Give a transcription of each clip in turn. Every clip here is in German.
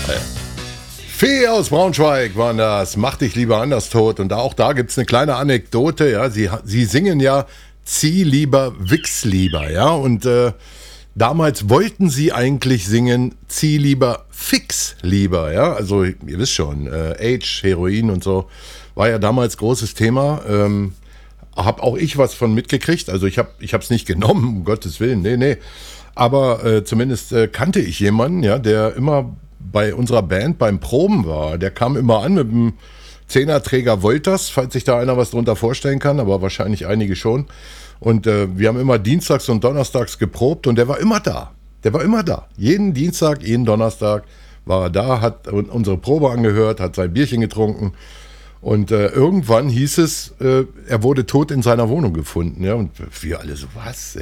Fee aus Braunschweig waren das. Mach dich lieber anders tot. Und auch da gibt es eine kleine Anekdote. Ja, sie singen ja Zieh lieber, wichs lieber. Ja, und damals wollten sie eigentlich singen Zieh lieber, fix lieber. Ja, also ihr wisst schon, Age, Heroin und so war ja damals großes Thema. Hab auch ich was von mitgekriegt. Also ich hab's nicht genommen, um Gottes Willen. Nee. Aber zumindest kannte ich jemanden, ja, der immer bei unserer Band beim Proben war. Der kam immer an mit einem Zehnerträger Voltas, falls sich da einer was drunter vorstellen kann, aber wahrscheinlich einige schon. Und wir haben immer dienstags und donnerstags geprobt und der war immer da. Jeden Dienstag, jeden Donnerstag war er da, hat unsere Probe angehört, hat sein Bierchen getrunken. Und irgendwann hieß es, er wurde tot in seiner Wohnung gefunden. Ja? Und wir alle so, was?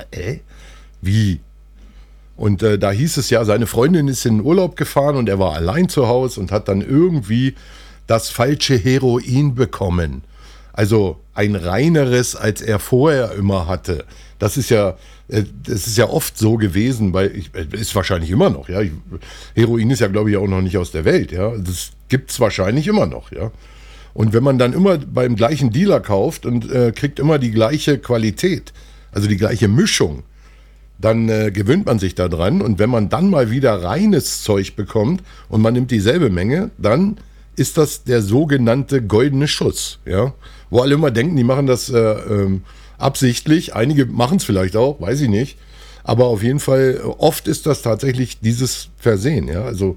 Wie? Und da hieß es ja, seine Freundin ist in den Urlaub gefahren und er war allein zu Hause und hat dann irgendwie das falsche Heroin bekommen. Also ein reineres, als er vorher immer hatte. Das ist ja oft so gewesen, ist wahrscheinlich immer noch. Ja? Heroin ist ja, glaube ich, auch noch nicht aus der Welt. Ja? Das gibt es wahrscheinlich immer noch. Ja? Und wenn man dann immer beim gleichen Dealer kauft und kriegt immer die gleiche Qualität, also die gleiche Mischung, dann gewöhnt man sich daran. Und wenn man dann mal wieder reines Zeug bekommt und man nimmt dieselbe Menge, dann ist das der sogenannte goldene Schuss. Ja? Wo alle immer denken, die machen das absichtlich. Einige machen es vielleicht auch, weiß ich nicht. Aber auf jeden Fall, oft ist das tatsächlich dieses Versehen. Ja? Also,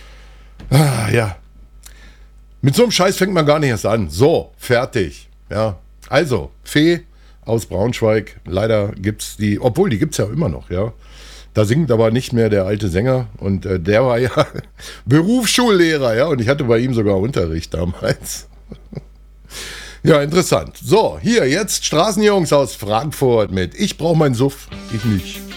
ja. Mit so einem Scheiß fängt man gar nicht erst an. So, fertig. Ja. Also, Fee aus Braunschweig. Leider gibt's die, obwohl die gibt's ja immer noch, ja. Da singt aber nicht mehr der alte Sänger und der war ja Berufsschullehrer, ja, und ich hatte bei ihm sogar Unterricht damals. Ja, interessant. So, hier jetzt Straßenjungs aus Frankfurt mit Ich brauch meinen Suff, ich nicht.